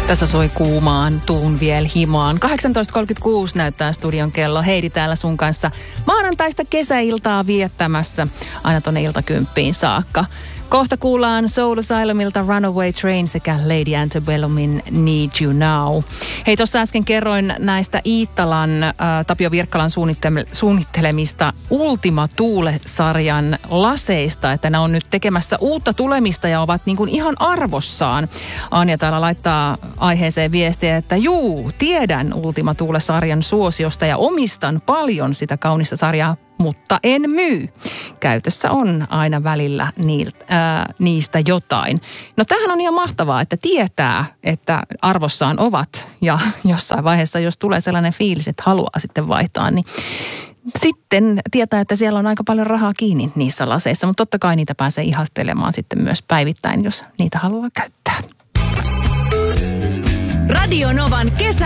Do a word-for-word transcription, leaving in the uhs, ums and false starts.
Tässä soi kuumaan, tuun vielä himaan. kahdeksantoista kolmekymmentäkuusi näyttää studion kello. Heidi täällä sun kanssa maanantaista kesäiltaa viettämässä aina tonne iltakymppiin saakka. Kohta kuullaan Soul Asylumilta Runaway Train sekä Lady Antebellumin Need You Now. Hei, tuossa äsken kerroin näistä Iittalan, äh, Tapio Virkkalan suunnittelemista Ultima Thule-sarjan laseista, että ne on nyt tekemässä uutta tulemista ja ovat niin kuin ihan arvossaan. Anja täällä laittaa aiheeseen viestiä, että juu, tiedän Ultima Thule-sarjan suosiosta ja omistan paljon sitä kaunista sarjaa, mutta en myy. Käytössä on aina välillä niiltä, ää, niistä jotain. No tämähän on ihan mahtavaa, että tietää, että arvossaan ovat. Ja jossain vaiheessa, jos tulee sellainen fiilis, että haluaa sitten vaihtaa, niin sitten tietää, että siellä on aika paljon rahaa kiinni niissä laseissa. Mutta totta kai niitä pääsee ihastelemaan sitten myös päivittäin, jos niitä haluaa käyttää. Radio Novan kesä